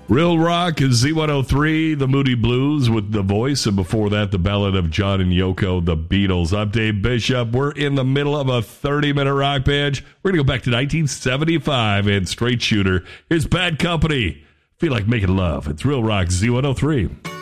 Real Rock is Z103, the Moody Blues with The Voice, and before that, the Ballad of John and Yoko, the Beatles. I'm Dave Bishop. We're in the middle of a 30-minute rock binge. We're going to go back to 1975 and Straight Shooter. Here's Bad Company. Feel like making love. It's Real Rock Z103.